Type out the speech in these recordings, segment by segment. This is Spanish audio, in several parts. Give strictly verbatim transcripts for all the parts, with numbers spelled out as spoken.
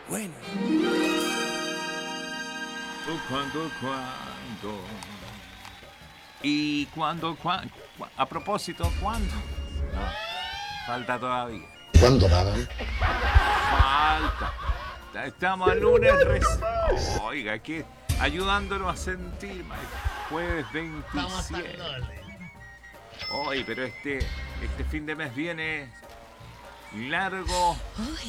Bueno. ¿Cuándo, cuándo? ¿Y cuándo, cuándo? A propósito, ¿cuándo? No, falta todavía. ¿Cuándo pagan? Falta. Estamos al lunes. Res... Oiga, aquí ayudándonos a sentir, Mike. Jueves veintisiete. Oye, pero este, este fin de mes viene largo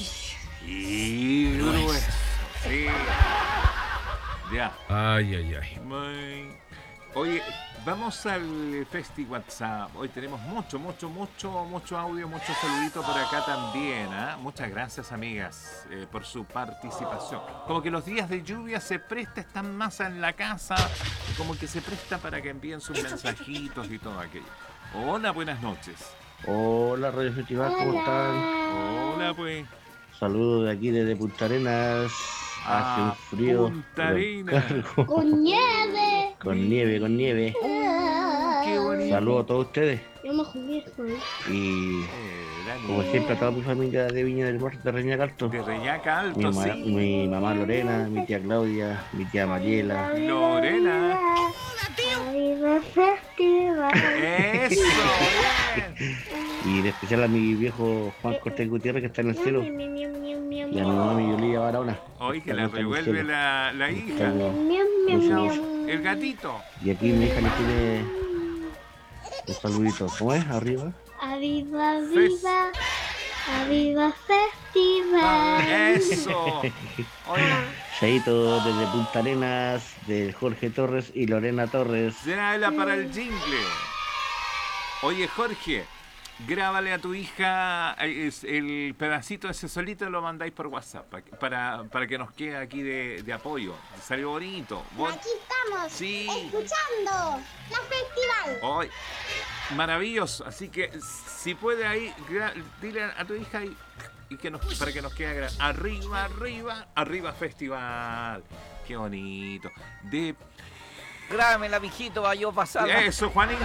y grueso. Sí. Ya. Ay, ay, ay. Oye, vamos al Festi WhatsApp. Hoy tenemos mucho, mucho, mucho, mucho audio, muchos saluditos por acá también. ¿eh? Muchas gracias, amigas, eh, por su participación. Como que los días de lluvia se presta, están más en la casa, como que se presta para que envíen sus mensajitos y todo aquello. Hola, buenas noches. Hola, Radio Festival, ¿cómo están? Hola, pues. Saludos de aquí desde Punta Arenas. Hace un frío. Punta Arenas. Con nieve. Con nieve, con nieve. Qué bonito. Saludos a todos ustedes. Yo me jugué con Y como siempre a toda mi familia de Viña del Mar, de Reñaca Alto. De Reñaca Alto, Mi, ma- sí. mi mamá Lorena, mi tía Claudia, mi tía Mariela. Lorena. Viva Festival. Eso, bien. Y en especial a mi viejo Juan Cortés Gutiérrez, que está en el cielo. Y a mi mamá, mi Yolía Barahona. Hoy que la revuelve la, la hija. El gatito. Y aquí mi hija le tiene un saludito. ¿Cómo es? Arriba. Aviva, viva. Aviva Festival. Eso. Hola. Chaito desde Punta Arenas, de Jorge Torres y Lorena Torres. Llénala para el jingle. Oye, Jorge, grábale a tu hija el pedacito ese solito, lo mandáis por WhatsApp para, para que nos quede aquí de, de apoyo. Salió bonito. Bon... Aquí estamos, sí. Escuchando la festival. Hoy, maravilloso. Así que si puede ahí, dile a tu hija y, y que nos, para que nos quede gra- arriba, arriba, arriba festival. Qué bonito. De Grábamela, mijito, va yo pasarla. Eso, Juanito,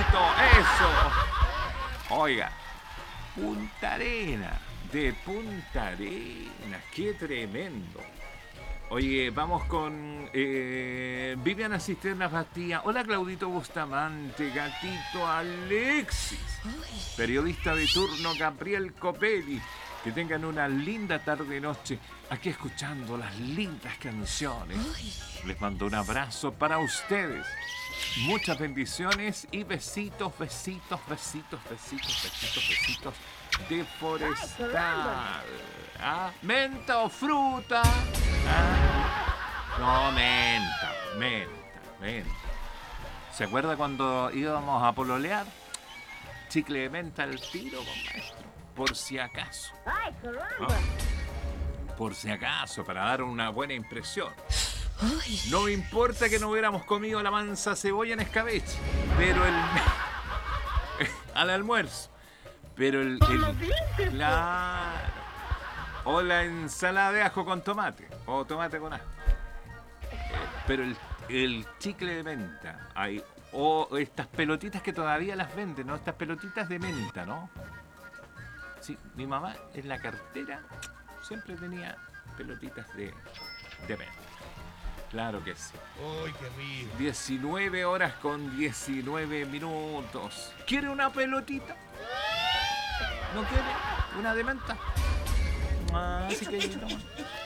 eso. Oiga, Punta Arenas, de Punta Arenas, qué tremendo. Oye, vamos con eh, Viviana Cisternas Bastía. Hola, Claudito Bustamante, Gatito Alexis, periodista de turno Gabriel Copelli. Que tengan una linda tarde-noche aquí escuchando las lindas canciones. Les mando un abrazo para ustedes. Muchas bendiciones y besitos, besitos, besitos, besitos, besitos, besitos de Forestal. ¿Ah? ¿Menta o fruta? ¿Ah? No, menta, menta, menta. ¿Se acuerda cuando íbamos a pololear? Chicle de menta al tiro, con maestro. Por si acaso. Ay, caramba. ¿No? Por si acaso, para dar una buena impresión. No importa que no hubiéramos comido la mansa cebolla en escabeche, pero el... al almuerzo. Pero el... el claro. O la ensalada de ajo con tomate. O tomate con ajo. Eh, pero el, el chicle de menta. Hay, o estas pelotitas que todavía las venden, ¿no? Estas pelotitas de menta, ¿no? Sí, mi mamá en la cartera siempre tenía pelotitas de, de menta. Claro que sí. Uy, qué rico. diecinueve horas con diecinueve minutos. ¿Quiere una pelotita? ¿No quiere? ¿Una de menta? Ah, sí que yo tomo.